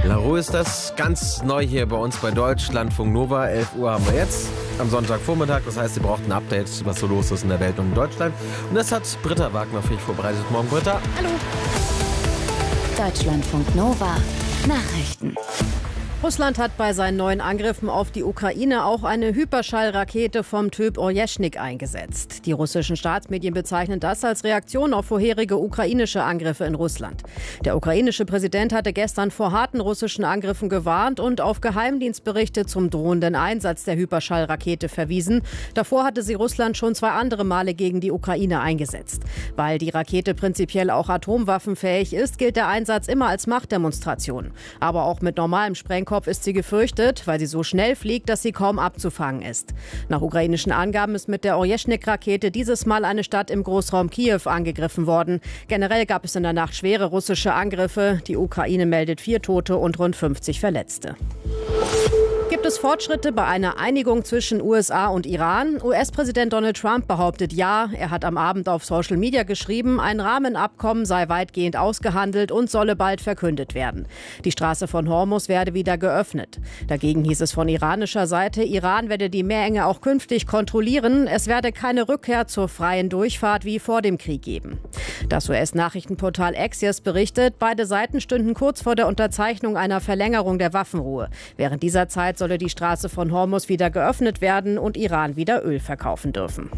Laro ist das ganz neu hier bei uns bei Deutschlandfunk Nova. 11 Uhr haben wir jetzt am Sonntagvormittag. Das heißt, ihr braucht ein Update, was so los ist in der Welt und in Deutschland. Und das hat Britta Wagner für euch vorbereitet. Morgen, Britta. Hallo. Deutschlandfunk Nova. Nachrichten. Russland hat bei seinen neuen Angriffen auf die Ukraine auch eine Hyperschallrakete vom Typ Orjeschnik eingesetzt. Die russischen Staatsmedien bezeichnen das als Reaktion auf vorherige ukrainische Angriffe in Russland. Der ukrainische Präsident hatte gestern vor harten russischen Angriffen gewarnt und auf Geheimdienstberichte zum drohenden Einsatz der Hyperschallrakete verwiesen. Davor hatte sie Russland schon 2 andere Male gegen die Ukraine eingesetzt. Weil die Rakete prinzipiell auch atomwaffenfähig ist, gilt der Einsatz immer als Machtdemonstration. Aber auch mit normalem Sprengkopf ist sie gefürchtet, weil sie so schnell fliegt, dass sie kaum abzufangen ist. Nach ukrainischen Angaben ist mit der Orjeschnik-Rakete dieses Mal eine Stadt im Großraum Kiew angegriffen worden. Generell gab es in der Nacht schwere russische Angriffe. Die Ukraine meldet 4 Tote und rund 50 Verletzte. Gibt es Fortschritte bei einer Einigung zwischen USA und Iran? US-Präsident Donald Trump behauptet ja. Er hat am Abend auf Social Media geschrieben, ein Rahmenabkommen sei weitgehend ausgehandelt und solle bald verkündet werden. Die Straße von Hormuz werde wieder geöffnet. Dagegen hieß es von iranischer Seite, Iran werde die Meerenge auch künftig kontrollieren. Es werde keine Rückkehr zur freien Durchfahrt wie vor dem Krieg geben. Das US-Nachrichtenportal Axios berichtet, beide Seiten stünden kurz vor der Unterzeichnung einer Verlängerung der Waffenruhe. Während dieser Zeit solle die Straße von Hormuz wieder geöffnet werden und Iran wieder Öl verkaufen dürfen.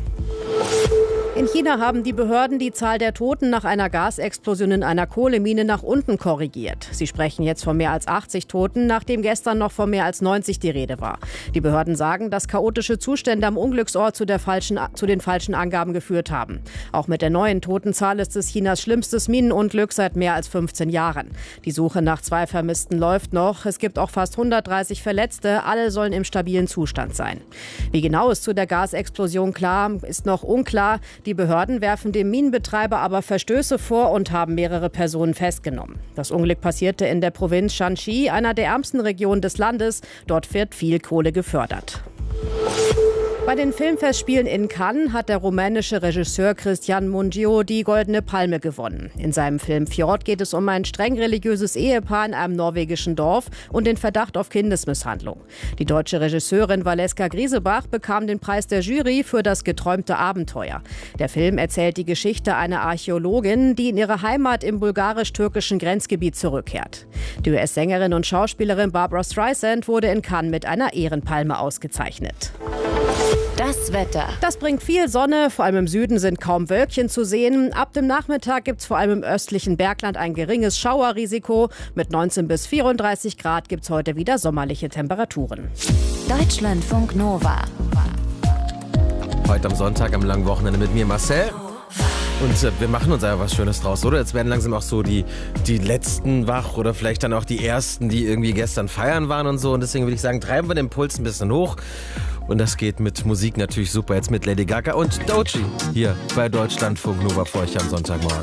In China haben die Behörden die Zahl der Toten nach einer Gasexplosion in einer Kohlemine nach unten korrigiert. Sie sprechen jetzt von mehr als 80 Toten, nachdem gestern noch von mehr als 90 die Rede war. Die Behörden sagen, dass chaotische Zustände am Unglücksort zu den falschen Angaben geführt haben. Auch mit der neuen Totenzahl ist es Chinas schlimmstes Minenunglück seit mehr als 15 Jahren. Die Suche nach 2 Vermissten läuft noch. Es gibt auch fast 130 Verletzte. Alle sollen im stabilen Zustand sein. Wie genau es zu der Gasexplosion kam, ist noch unklar. Die Behörden werfen dem Minenbetreiber aber Verstöße vor und haben mehrere Personen festgenommen. Das Unglück passierte in der Provinz Shanxi, einer der ärmsten Regionen des Landes. Dort wird viel Kohle gefördert. Bei den Filmfestspielen in Cannes hat der rumänische Regisseur Cristian Mungiu die Goldene Palme gewonnen. In seinem Film Fjord geht es um ein streng religiöses Ehepaar in einem norwegischen Dorf und den Verdacht auf Kindesmisshandlung. Die deutsche Regisseurin Valeska Griesebach bekam den Preis der Jury für das geträumte Abenteuer. Der Film erzählt die Geschichte einer Archäologin, die in ihre Heimat im bulgarisch-türkischen Grenzgebiet zurückkehrt. Die US-Sängerin und Schauspielerin Barbra Streisand wurde in Cannes mit einer Ehrenpalme ausgezeichnet. Das Wetter. Das bringt viel Sonne, vor allem im Süden sind kaum Wölkchen zu sehen. Ab dem Nachmittag gibt es vor allem im östlichen Bergland ein geringes Schauerrisiko. Mit 19 bis 34 Grad gibt es heute wieder sommerliche Temperaturen. Deutschlandfunk Nova. Heute am Sonntag, am langen Wochenende mit mir, Marcel. Und wir machen uns einfach was Schönes draus, oder? Jetzt werden langsam auch so die Letzten wach oder vielleicht dann auch die Ersten, die irgendwie gestern feiern waren und so. Und deswegen würde ich sagen, treiben wir den Puls ein bisschen hoch. Und das geht mit Musik natürlich super. Jetzt mit Lady Gaga und Doechii hier bei Deutschlandfunk Nova für euch am Sonntagmorgen.